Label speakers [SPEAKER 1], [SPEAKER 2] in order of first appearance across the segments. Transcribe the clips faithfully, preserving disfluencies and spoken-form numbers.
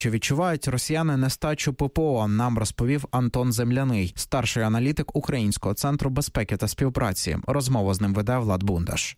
[SPEAKER 1] Чи відчувають росіяни нестачу ППО, нам розповів Антон Земляний, старший аналітик Українського центру безпеки та співпраці. Розмову з ним веде Влад Бундаш.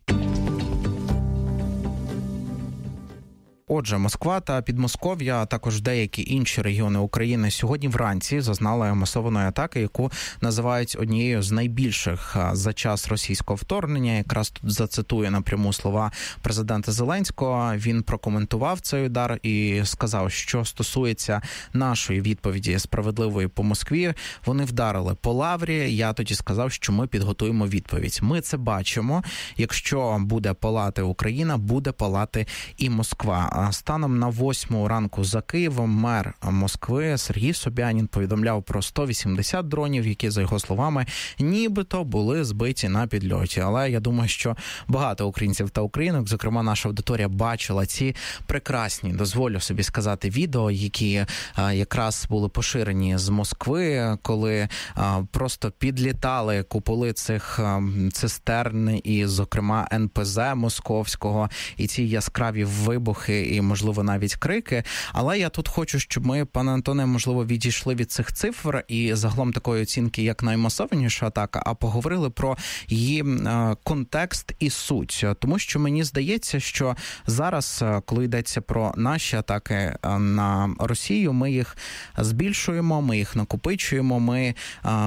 [SPEAKER 1] Отже, Москва та Підмосков'я, а також деякі інші регіони України сьогодні вранці зазнали масованої атаки, яку називають однією з найбільших за час російського вторгнення. Якраз тут зацитую напряму слова президента Зеленського. Він прокоментував цей удар і сказав, що стосується нашої відповіді справедливої по Москві. Вони вдарили по Лаврі. Я тоді сказав, що ми підготуємо відповідь. Ми це бачимо. Якщо буде палати Україна, буде палати і Москва. Станом на восьму ранку за Києвом мер Москви Сергій Собянін повідомляв про сто вісімдесят дронів, які, за його словами, нібито були збиті на підльоті. Але я думаю, що багато українців та українок, зокрема наша аудиторія, бачила ці прекрасні, дозволю собі сказати, відео, які а, якраз були поширені з Москви, коли а, просто підлітали куполи цих а, цистерн і, зокрема, ен пе зет московського, і ці яскраві вибухи, і, можливо, навіть крики. Але я тут хочу, щоб ми, пане Антоне, можливо, відійшли від цих цифр і загалом такої оцінки, як наймасованіша атака, а поговорили про її е, контекст і суть. Тому що мені здається, що зараз, коли йдеться про наші атаки на Росію, ми їх збільшуємо, ми їх накопичуємо, ми е,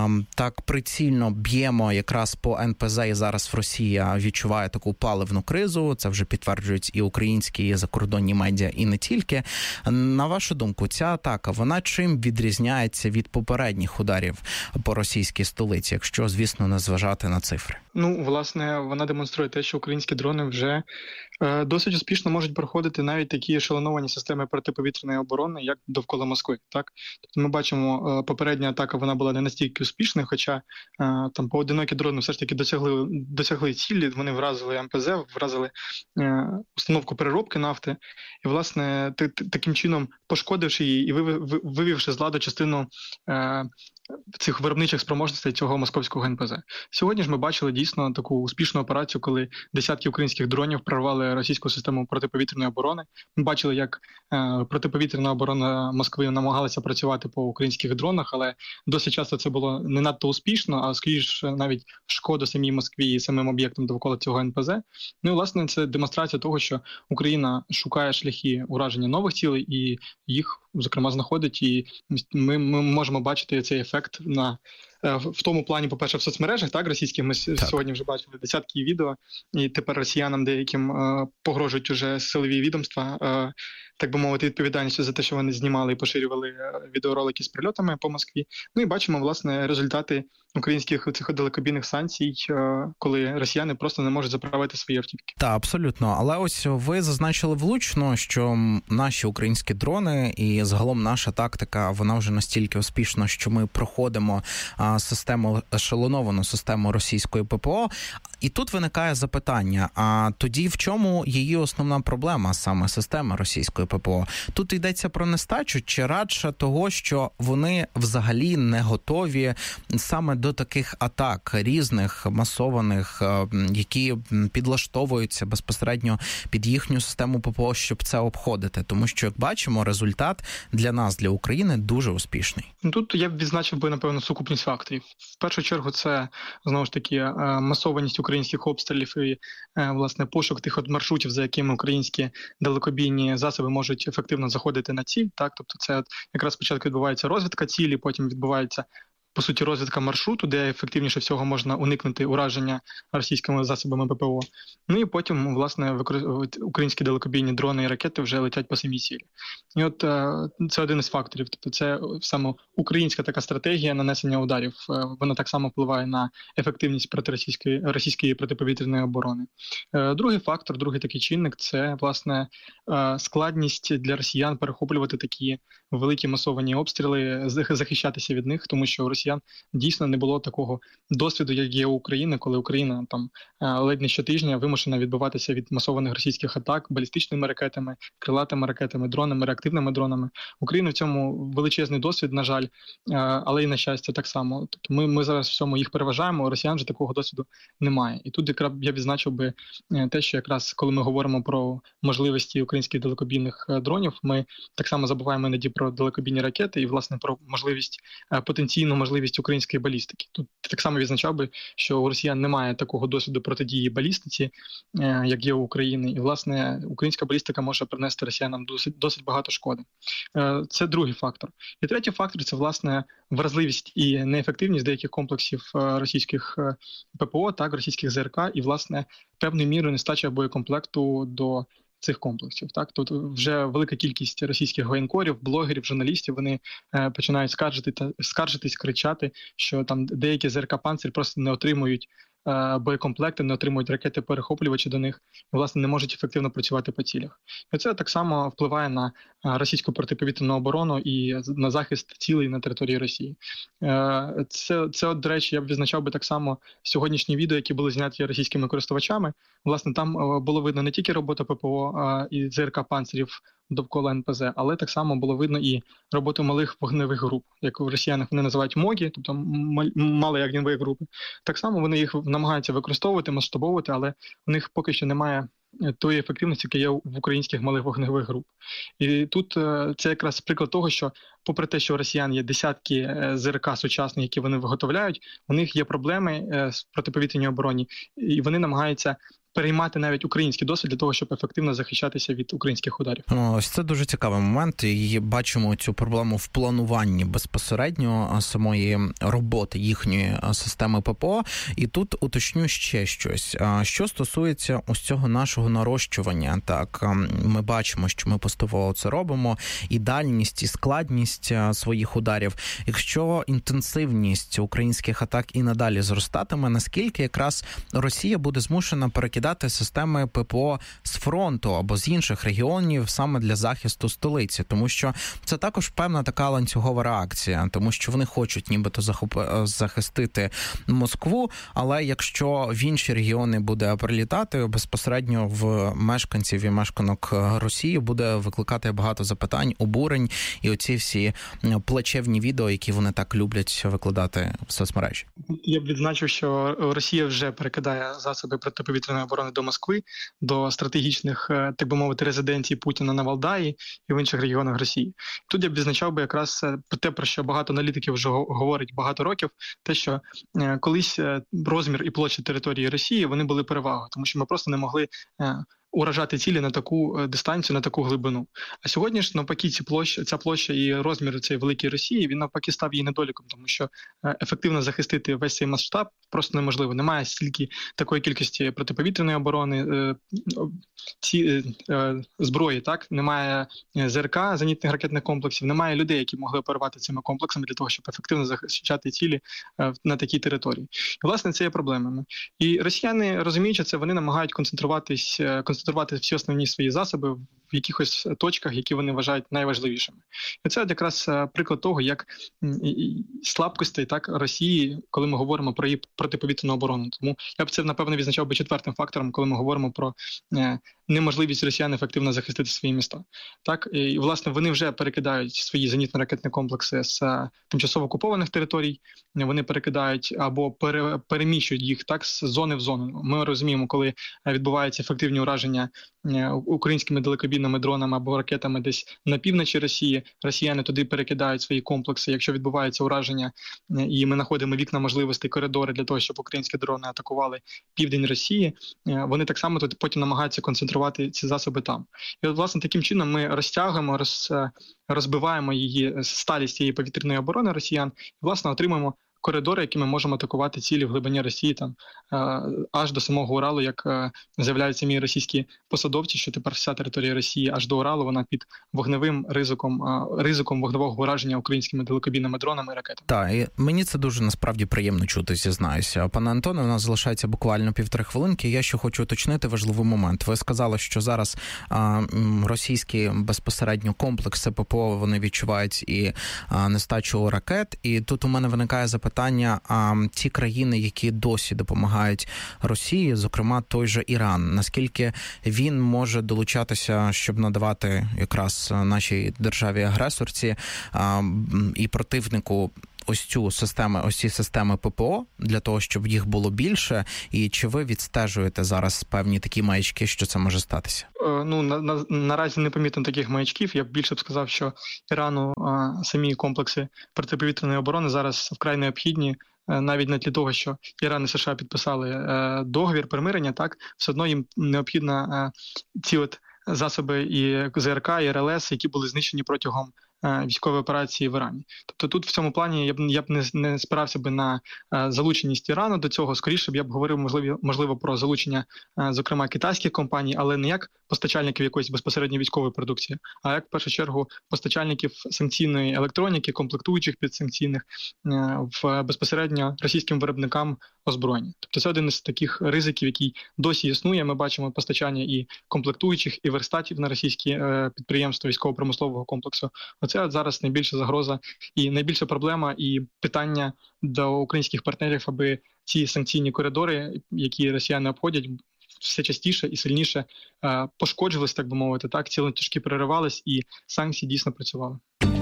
[SPEAKER 1] так прицільно б'ємо якраз по ен пе зет, і зараз Росія відчуває таку паливну кризу. Це вже підтверджують і українські, і закордонні медіа, і не тільки. На вашу думку, ця атака, вона чим відрізняється від попередніх ударів по російській столиці, якщо, звісно, не зважати на цифри?
[SPEAKER 2] Ну, власне, вона демонструє те, що українські дрони вже е, досить успішно можуть проходити навіть такі ешелоновані системи протиповітряної оборони, як довкола Москви. Так? Тобто ми бачимо, е, попередня атака, вона була не настільки успішною, хоча е, там поодинокі дрони все ж таки досягли, досягли цілі, вони вразили ем пе зет, вразили е, установку переробки нафти, і, власне, ти, ти, таким чином, пошкодивши її і вивівши з ладу частину е, цих виробничих спроможностей цього московського ен пе зет. Сьогодні ж ми бачили дійсно таку успішну операцію, коли десятки українських дронів прорвали російську систему протиповітряної оборони. Ми бачили, як е, протиповітряна оборона Москви намагалася працювати по українських дронах, але досить часто це було не надто успішно, а скоріше навіть шкода самій Москві і самим об'єктам довкола цього ен пе зет. Ну і, власне, це демонстрація того, що Україна шукає шляхи ураження нових цілей і їх, зокрема, знаходить, і ми, ми можемо бачити цей ефект на в тому плані, по-перше, в соцмережах, так, російських, ми так. сьогодні вже бачили десятки відео, і тепер росіянам деяким е, погрожують уже силові відомства, е, так би мовити, відповідальністю за те, що вони знімали і поширювали відеоролики з прильотами по Москві. Ну і бачимо, власне, результати українських цих далекобійних санкцій, е, коли росіяни просто не можуть заправити свої автівки.
[SPEAKER 1] Так, абсолютно. Але ось ви зазначили влучно, що наші українські дрони і загалом наша тактика, вона вже настільки успішна, що ми проходимо систему, ешелоновану систему російської пе пе о. І тут виникає запитання, а тоді в чому її основна проблема, саме системи російської пе пе о? Тут йдеться про нестачу чи радше того, що вони взагалі не готові саме до таких атак різних, масованих, які підлаштовуються безпосередньо під їхню систему пе пе о, щоб це обходити? Тому що, як бачимо, результат для нас, для України, дуже успішний.
[SPEAKER 2] Тут я б відзначив би, напевно, сукупність факторів. В першу чергу це, знову ж таки, масованість українських обстрілів і, власне, пошук тих от маршрутів, за якими українські далекобійні засоби можуть ефективно заходити на ціль. Так? Тобто це якраз спочатку відбувається розвідка цілі, потім відбувається, по суті, розвідка маршруту, де ефективніше всього можна уникнути ураження російськими засобами пе пе о. Ну і потім, власне, українські далекобійні дрони і ракети вже летять по самій цілі. І от це один із факторів. Тобто це саме українська така стратегія нанесення ударів. Вона так само впливає на ефективність протиросійської російської протиповітряної оборони. Другий фактор, другий такий чинник – це, власне, складність для росіян перехоплювати такі великі масовані обстріли, захищатися від них, тому що Росія росіян дійсно не було такого досвіду, як є у України, коли Україна там ледь не щотижня вимушена відбиватися від масованих російських атак балістичними ракетами, крилатими ракетами, дронами, реактивними дронами. Україна в цьому величезний досвід, на жаль, але і на щастя так само. Тобто ми, ми зараз в цьому їх переважаємо, у росіян же такого досвіду немає. І тут якраз я відзначив би те, що якраз коли ми говоримо про можливості українських далекобійних дронів, ми так само забуваємо іноді про далекобійні ракети і, власне, про можливість, потенційну можливість української балістики. Тут так само відзначав би, що у росіян немає такого досвіду протидії балістиці, як є у України. І, власне, українська балістика може принести росіянам досить, досить багато шкоди. Це другий фактор. І третій фактор – це, власне, вразливість і неефективність деяких комплексів російських ППО, так, російських ЗРК, і, власне, певною мірою нестача боєкомплекту до цих комплексів. Так, тут вже велика кількість російських воєнкорів, блогерів, журналістів, вони е, починають скаржити та скаржитись, кричати, що там деякі ЗРК «Панцир» просто не отримують е, боєкомплекти, не отримують ракети-перехоплювачі до них, і, власне, не можуть ефективно працювати по цілях. І це так само впливає на російську протиповітряну оборону і на захист цілей на території Росії. Е, це, це, до речі, я б відзначав би так само сьогоднішні відео, які були зняті російськими користувачами. Власне, там було видно не тільки робота ППО а, і ЗРК «Панцирів» довкола ен пе зет, але так само було видно і роботу малих вогневих груп, як в росіянах вони називають МОГі, тобто малі огневі групи. Так само вони їх намагаються використовувати, масштабовувати, але у них поки що немає тої ефективності, яка є в українських малих вогневих груп. І тут це якраз приклад того, що попри те, що у росіян є десятки ЗРК сучасних, які вони виготовляють, у них є проблеми з протиповітряній обороні, і вони намагаються переймати навіть український досвід для того, щоб ефективно захищатися від українських ударів.
[SPEAKER 1] Ось це дуже цікавий момент. І бачимо цю проблему в плануванні безпосередньо самої роботи їхньої системи ППО. І тут уточню ще щось. Що стосується ось цього нашого нарощування, так, ми бачимо, що ми поступово це робимо, і дальність, і складність своїх ударів. Якщо інтенсивність українських атак і надалі зростатиме, наскільки якраз Росія буде змушена перекидати системи ППО з фронту або з інших регіонів саме для захисту столиці, тому що це також певна така ланцюгова реакція, тому що вони хочуть нібито захоп... захистити Москву, але якщо в інші регіони буде прилітати, безпосередньо в мешканців і мешканок Росії буде викликати багато запитань, обурень і оці всі плачевні відео, які вони так люблять викладати в соцмережі.
[SPEAKER 2] Я б відзначив, що Росія вже перекидає засоби протиповітряної оборони до Москви, до стратегічних, так би мовити, резиденцій Путіна на Валдаї і в інших регіонах Росії. Тут я б відзначав би якраз те, про що багато аналітиків вже говорять багато років, те, що колись розмір і площа території Росії, вони були перевагою, тому що ми просто не могли уражати цілі на таку дистанцію, на таку глибину. А сьогодні ж, навпаки, ці площа, ця площа і розмір цієї великої Росії, він навпаки став її недоліком, тому що ефективно захистити весь цей масштаб просто неможливо. Немає стільки такої кількості протиповітряної оборони, ці зброї, так? Немає ЗРК, зенітних ракетних комплексів, немає людей, які могли оперувати цими комплексами для того, щоб ефективно захищати цілі на такій території. І, власне, це є проблемами. І росіяни, розуміючи це, вони намагають концентруватись, концентрувати всі основні свої засоби в якихось точках, які вони вважають найважливішими. І це якраз приклад того, як слабкостей так Росії, коли ми говоримо про її протиповітряну оборону. Тому я б це, напевно, відзначав би четвертим фактором, коли ми говоримо про неможливість росіян ефективно захистити свої міста. Так, і, власне, вони вже перекидають свої зенітно-ракетні комплекси з тимчасово окупованих територій, вони перекидають або пере, переміщують їх так з зони в зону. Ми розуміємо, коли відбуваються ефективні ураження українськими далекобійними дронами або ракетами десь на півночі Росії, росіяни туди перекидають свої комплекси. Якщо відбувається ураження, і ми знаходимо вікна можливостей, коридори для того, щоб українські дрони атакували південь Росії, вони так само тут потім намагаються концентрувати ці засоби там. І, от, власне, таким чином ми розтягуємо, роз, розбиваємо її сталість цієї повітряної оборони росіян і, власне, отримуємо коридори, які ми можемо атакувати цілі в глибині Росії, там аж до самого Уралу, як заявляють самі російські посадовці, що тепер вся територія Росії аж до Уралу, вона під вогневим ризиком, ризиком вогневого ураження українськими далекобійними дронами і ракетами.
[SPEAKER 1] Так, і мені це дуже насправді приємно чути, зізнаюся. Пане Антоне, у нас залишається буквально півтори хвилинки. Я ще хочу уточнити важливий момент. Ви сказали, що зараз а, російські безпосередньо комплекси ППО, вони відчувають і а, нестачу ракет. І тут у мене виникає запитання, а ті країни, які досі допомагають Росії, зокрема той же Іран, наскільки він може долучатися, щоб надавати якраз нашій державі-агресорці а, і противнику ось цю систему, ось ці системи ППО, для того, щоб їх було більше, і чи ви відстежуєте зараз певні такі маячки, що це може статися?
[SPEAKER 2] Ну, на, на, наразі не помітно таких маячків. Я б більше б сказав, що Ірану а, самі комплекси протиповітряної оборони зараз вкрай необхідні, навіть не для того, що Іран і США підписали а, договір примирення, так, все одно їм необхідно а, ці от засоби і ЗРК, і РЛС, які були знищені протягом військової операції в Ірані. Тобто тут в цьому плані я б я б не, не спирався би на а, залученість Ірану до цього. Скоріше б я б говорив можливо, можливо про залучення, а, зокрема, китайських компаній, але не як постачальників якоїсь безпосередньо військової продукції, а як в першу чергу постачальників санкційної електроніки, комплектуючих підсанкційних а, в безпосередньо російським виробникам озброєння. Тобто це один із таких ризиків, який досі існує. Ми бачимо постачання і комплектуючих, і верстатів на російські е, підприємства військово-промислового комплексу. Оце от зараз найбільша загроза і найбільша проблема і питання до українських партнерів, аби ці санкційні коридори, які росіяни обходять, все частіше і сильніше е, пошкоджувались, так би мовити, так, ці ланцюжки переривались і санкції дійсно працювали.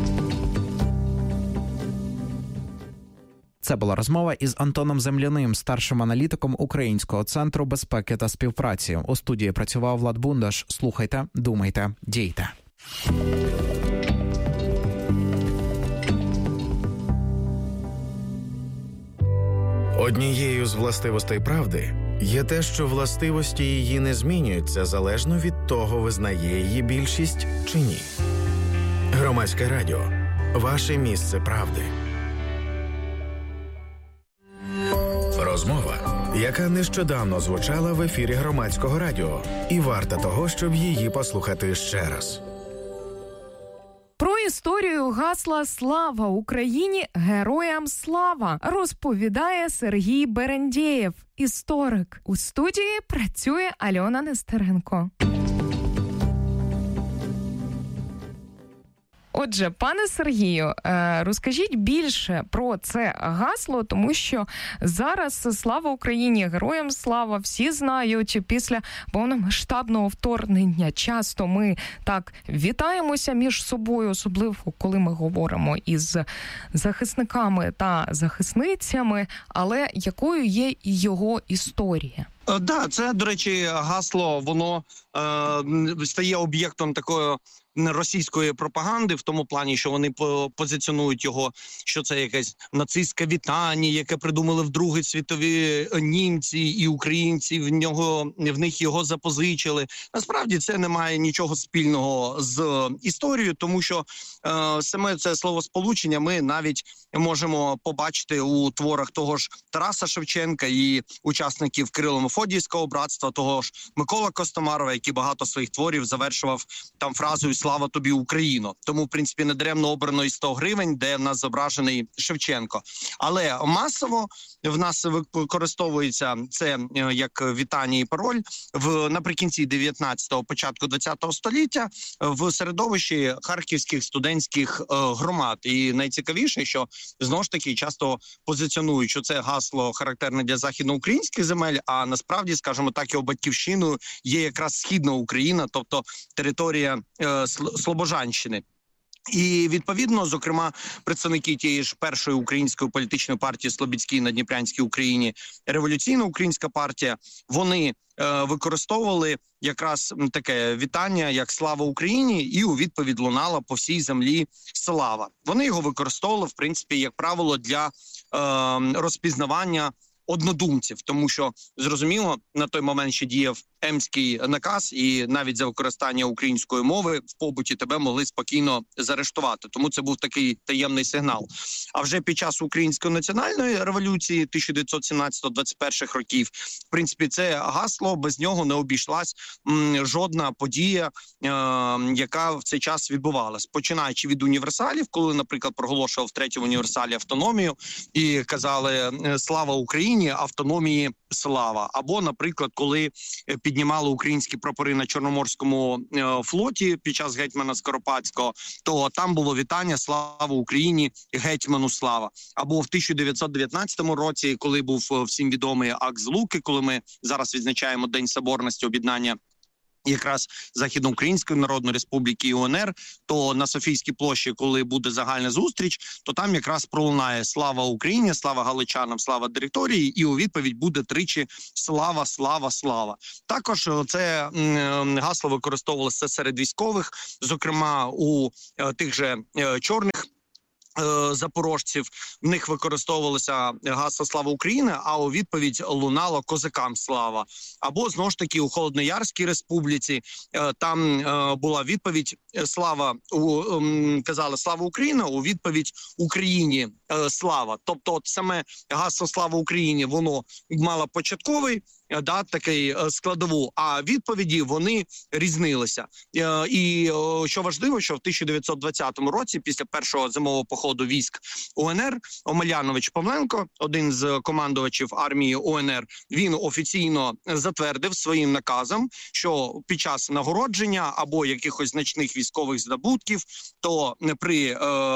[SPEAKER 1] Це була розмова із Антоном Земляним, старшим аналітиком Українського центру безпеки та співпраці. У студії працював Влад Бундаш. Слухайте, думайте, дійте.
[SPEAKER 3] Однією з властивостей правди є те, що властивості її не змінюються залежно від того, визнає її більшість чи ні. Громадське радіо. Ваше місце правди. Розмова, яка нещодавно звучала в ефірі Громадського радіо, і варта того, щоб її послухати ще раз.
[SPEAKER 4] Про історію гасла «Слава Україні! Героям слава!» розповідає Сергій Берендєєв, історик. У студії працює Альона Нестеренко. Отже, пане Сергію, розкажіть більше про це гасло, тому що зараз «Слава Україні! Героям слава!» всі знають. Після повномасштабного вторгнення часто ми так вітаємося між собою, особливо коли ми говоримо із захисниками та захисницями, але якою є і його історія?
[SPEAKER 5] Так, да, це, до речі, гасло, воно е, стає об'єктом такої російської пропаганди, в тому плані, що вони позиціонують його, що це якесь нацистське вітання, яке придумали в Другій світовій німці і українці, в нього в них його запозичили. Насправді це не має нічого спільного з історією, тому що е, саме це словосполучення ми навіть можемо побачити у творах того ж Тараса Шевченка і учасників Кирило-Мефодіївського братства, того ж Микола Костомарова, який багато своїх творів завершував там фразою «Слава тобі, Україно». Тому, в принципі, недаремно обрано і сто гривень, де в нас зображений Шевченко. Але масово в нас використовується це як вітання і пароль в наприкінці дев'ятнадцятого, початку двадцятого століття в середовищі харківських студентських громад. І найцікавіше, що знову ж таки часто позиціонують, що це гасло характерне для західноукраїнських земель, а насправді, скажімо так, його батьківщиною є якраз Східна Україна, тобто територія е, Слобожанщини. І, відповідно, зокрема, представники тієї ж першої української політичної партії Слобідській на Дніпрянській Україні, Революційна українська партія, вони е, використовували якраз таке вітання, як «Слава Україні», і у відповідь лунала по всій землі «Слава». Вони його використовували, в принципі, як правило, для е, розпізнавання однодумців, тому що, зрозуміло, на той момент ще діяв Емський наказ, і навіть за використання української мови в побуті тебе могли спокійно заарештувати. Тому це був такий таємний сигнал. А вже під час української національної революції тисяча дев'ятсот сімнадцятого - двадцять перших років, в принципі, це гасло, без нього не обійшлась м, жодна подія, е, яка в цей час відбувалась. Починаючи від універсалів, коли, наприклад, проголошував в третьому універсалі автономію і казали «Слава Україні, автономії слава». Або, наприклад, коли піднімали українські прапори на Чорноморському е, флоті під час гетьмана Скоропадського, то там було вітання «Слава Україні, гетьману слава». Або в тисяча дев'ятсот дев'ятнадцятому році, коли був всім відомий акт Злуки, коли ми зараз відзначаємо День Соборності, об'єднання якраз Західноукраїнської Народної Республіки і УНР, то на Софійській площі, коли буде загальна зустріч, то там якраз пролунає «Слава Україні», «Слава галичанам», «Слава території», і у відповідь буде тричі «Слава, слава, слава». Також це м, гасло використовувалося серед військових, зокрема у е, тих же е, чорних запорожців, в них використовувалося гасло «Слава Україні», а у відповідь лунало «Козакам слава». Або, знову ж таки, у Холодноярській республіці там була відповідь «Слава», казали «Слава Україні», у відповідь «Україні слава». Тобто от саме гасло «Слава Україні» воно мало початковий, да, такий складову, а відповіді вони різнилися. І що важливо, що в тисяча дев'ятсот двадцятому році, після першого зимового походу військ УНР, Омелянович Павленко, один з командувачів армії УНР, він офіційно затвердив своїм наказом, що під час нагородження або якихось значних військових здобутків, то при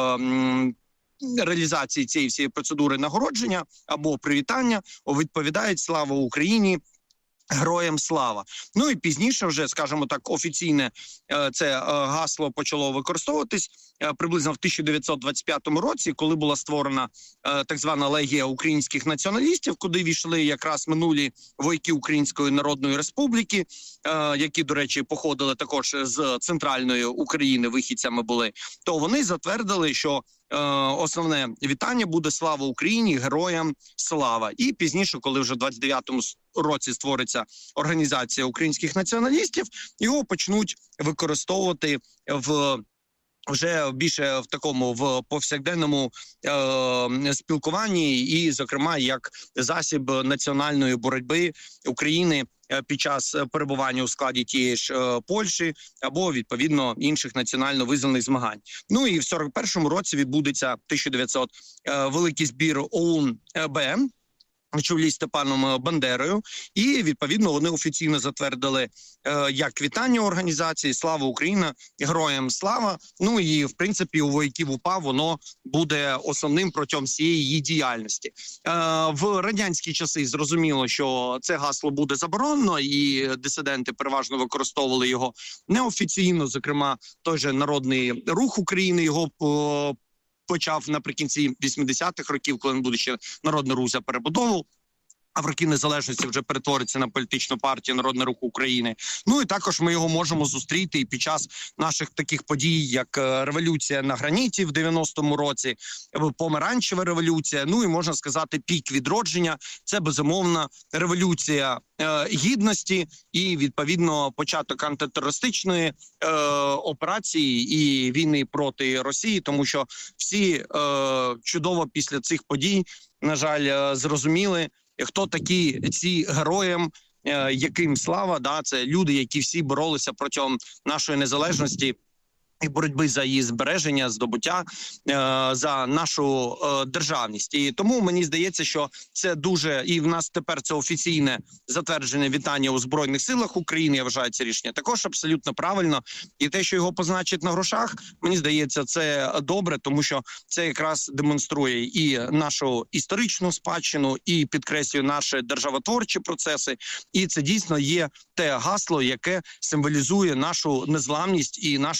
[SPEAKER 5] е, реалізації цієї всієї процедури нагородження або привітання відповідають «Слава Україні, героям слава». Ну і пізніше вже, скажімо так, офіційне це гасло почало використовуватись приблизно в тисяча дев'ятсот двадцять п'ятому році, коли була створена так звана Легія українських націоналістів, куди війшли якраз минулі вояки Української Народної Республіки, які, до речі, походили також з центральної України, вихідцями були, то вони затвердили, що основне вітання буде «Слава Україні, героям слава». І пізніше, коли вже в двадцять дев'ятому році створиться організація українських націоналістів, його почнуть використовувати в вже більше в такому в повсякденному е, спілкуванні і, зокрема, як засіб національної боротьби України під час перебування у складі тієї ж е, Польщі або, відповідно, інших національно визнаних змагань. Ну і в сорок першому році відбудеться тисяча дев'ятсот е, великий збір ОУН-БМ, на чолі з Степаном Бандерою, і, відповідно, вони офіційно затвердили е, як вітання організації «Слава Україна, героям слава». Ну і, в принципі, у вояків УПА воно буде основним протягом всієї її діяльності. Е, в радянські часи зрозуміло, що це гасло буде заборонено, і дисиденти переважно використовували його неофіційно, зокрема, той же Народний Рух України його по почав наприкінці вісімдесятих років, коли він буде ще Народний Рух за перебудову, а в роки незалежності вже перетвориться на політичну партію Народний Рух України. Ну і також ми його можемо зустріти і під час наших таких подій, як революція на граніті в дев'яностому році, помаранчева революція, ну і, можна сказати, пік відродження. Це, безумовно, революція е, гідності і, відповідно, початок антитерористичної е, операції і війни проти Росії, тому що всі е, чудово після цих подій, на жаль, зрозуміли, хто такі ці героям, е, яким слава, да, це люди, які всі боролися протягом нашої незалежності і боротьби за її збереження, здобуття, е, за нашу е, державність. І тому мені здається, що це дуже, і в нас тепер це офіційне затверджене вітання у Збройних силах України, я вважаю це рішення також абсолютно правильно. І те, що його позначить на грошах, мені здається, це добре, тому що це якраз демонструє і нашу історичну спадщину, і підкреслює наші державотворчі процеси. І це дійсно є те гасло, яке символізує нашу незламність і нашу одвічну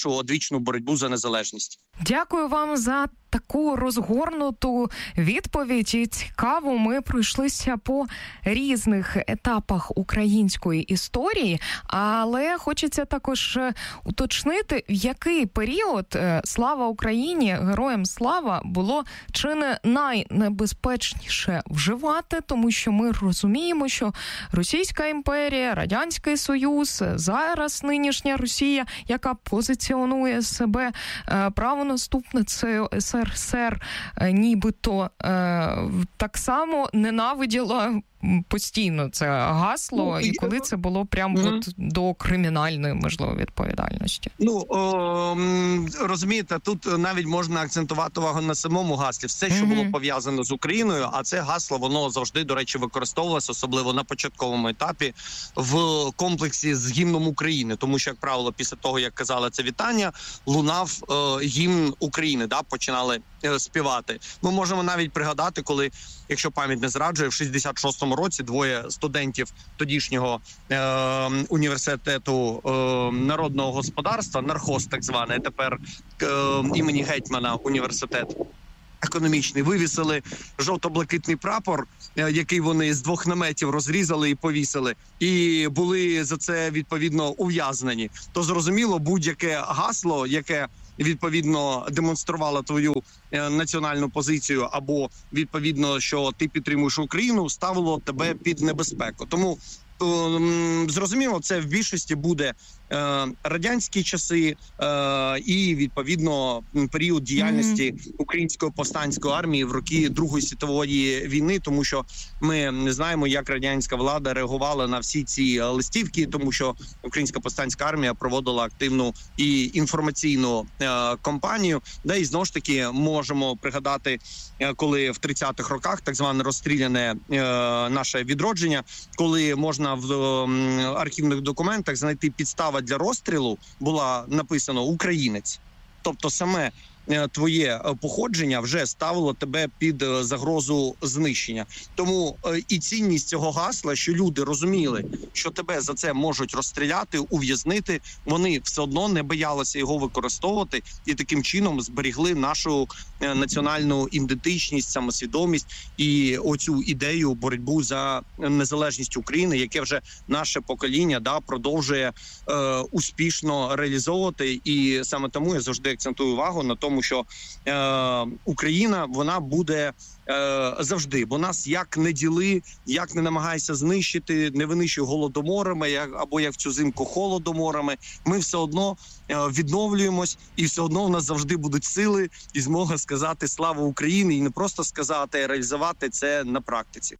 [SPEAKER 5] героїчну боротьбу за незалежність.
[SPEAKER 4] Дякую вам за таку розгорнуту відповідь. І цікаво, ми пройшлися по різних етапах української історії, але хочеться також уточнити, в який період «Слава Україні! Героям слава» було чи не найнебезпечніше вживати, тому що ми розуміємо, що Російська імперія, Радянський Союз, зараз нинішня Росія, яка позиціонує себе правонаступницею ес ер ес ер, нібито так само ненавиділа постійно це гасло, і коли це було прямо mm-hmm. от до кримінальної, можливо, відповідальності.
[SPEAKER 5] Ну, о, розумієте, тут навіть можна акцентувати увагу на самому гаслі. Все, що mm-hmm. було пов'язано з Україною, а це гасло, воно завжди, до речі, використовувалося, особливо на початковому етапі, в комплексі з гімном України. Тому що, як правило, після того, як казали це вітання, лунав е, гімн України, да, починали е, співати. Ми можемо навіть пригадати, коли, якщо пам'ять не зраджує, в шістдесят шостому році двоє студентів тодішнього е, університету е, народного господарства, нархоз так званий, тепер е, імені Гетьмана університет економічний, вивісили жовто-блакитний прапор, е, який вони з двох наметів розрізали і повісили, і були за це відповідно ув'язнені. То зрозуміло, будь-яке гасло, яке відповідно демонструвала твою е, національну позицію, або відповідно, що ти підтримуєш Україну, ставило тебе під небезпеку. Тому е, зрозуміло, це в більшості буде е, радянські часи е, і відповідно період діяльності mm-hmm. української повстанської армії в роки Другої світової війни, тому що ми не знаємо, як радянська влада реагувала на всі ці листівки, тому що українська повстанська армія проводила активну і інформаційну е, кампанію, де і знову ж таки можемо пригадати, е, коли в тридцятих роках так зване розстріляне е, наше відродження, коли можна в е, архівних документах знайти підстава для розстрілу, була написано «українець». Тобто саме твоє походження вже ставило тебе під загрозу знищення. Тому і цінність цього гасла, що люди розуміли, що тебе за це можуть розстріляти, ув'язнити, вони все одно не боялися його використовувати і таким чином зберігли нашу національну ідентичність, самосвідомість і оцю ідею боротьбу за незалежність України, яке вже наше покоління да, продовжує е, успішно реалізовувати. І саме тому я завжди акцентую увагу на тому, що е, Україна, вона буде е, завжди, бо нас як не діли, як не намагайся знищити, не винищуй голодоморами, як, або як в цю зимку холодоморами, ми все одно е, відновлюємось, і все одно у нас завжди будуть сили і змога сказати «Слава Україні!» і не просто сказати, а реалізувати це на практиці.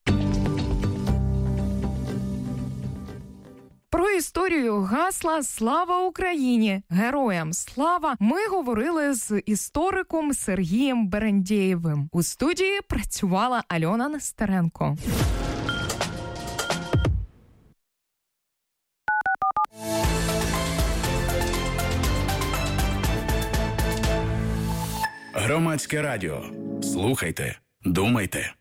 [SPEAKER 4] Про історію гасла «Слава Україні! Героям слава» ми говорили з істориком Сергієм Берендєєвим. У студії працювала Альона Нестеренко.
[SPEAKER 3] Громадське радіо. Слухайте, думайте.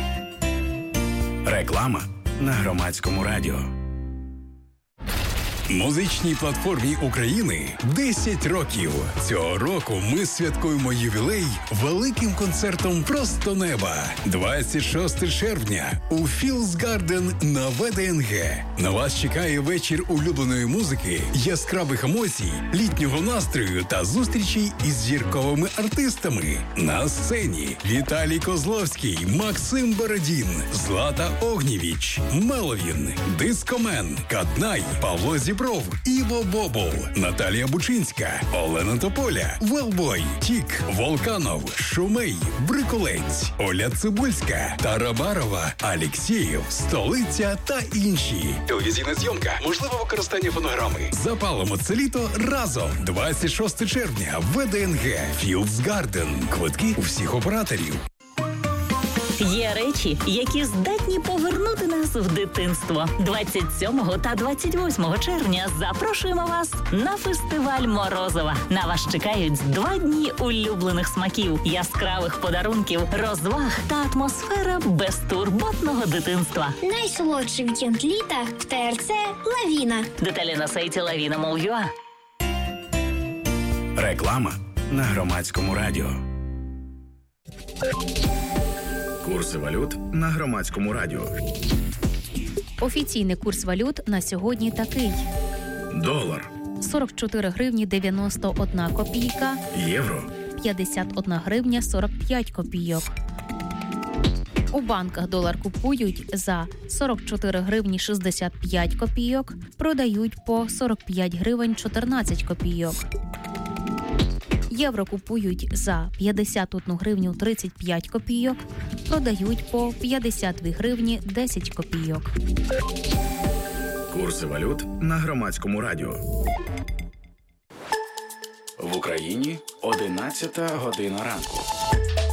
[SPEAKER 3] Реклама на Громадському радіо.
[SPEAKER 6] Музичній платформі України десять років. Цього року ми святкуємо ювілей великим концертом «Просто неба». двадцять шостого червня у Fields Garden на ве де ен ге. На вас чекає вечір улюбленої музики, яскравих емоцій, літнього настрою та зустрічей із зірковими артистами. На сцені Віталій Козловський, Максим Бородін, Злата Огнєвіч, Меловін, Дискомен, Каднай, Павло Зібров, Іво Бобол, Наталія Бучинська, Олена Тополя, Велбой, Тік, Волканов, Шумей, Брикулець, Оля Цибульська, Тарабарова, Алєксєєв, Столиця та інші. Телевізійна зйомка, можливе використання фонограми. Запалимо це літо разом. двадцять шостого червня, ве де ен ге, Fields Garden. Квитки у всіх операторів.
[SPEAKER 7] Є речі, які здатні повернути нас в дитинство. двадцять сьомого та двадцять восьмого червня запрошуємо вас на фестиваль Морозова. На вас чекають два дні улюблених смаків, яскравих подарунків, розваг та атмосфера безтурботного дитинства.
[SPEAKER 8] Найсолодший вікенд літа в те ер це «Лавіна».
[SPEAKER 7] Деталі на сайті лавіна крапка мол крапка ю а.
[SPEAKER 3] Реклама на Громадському радіо. Курси валют на Громадському радіо.
[SPEAKER 9] Офіційний курс валют на сьогодні такий.
[SPEAKER 3] Долар
[SPEAKER 9] сорок чотири гривні дев'яносто одна копійка.
[SPEAKER 3] Євро
[SPEAKER 9] п'ятдесят одна гривня сорок п'ять копійок. У банках долар купують за сорок чотири гривні шістдесят п'ять копійок, продають по сорок п'ять гривень чотирнадцять копійок. Євро купують за п'ятдесят одну гривню тридцять п'ять копійок, продають по п'ятдесят дві гривні десять копійок.
[SPEAKER 3] Курси валют на Громадському радіо. В Україні одинадцята година ранку.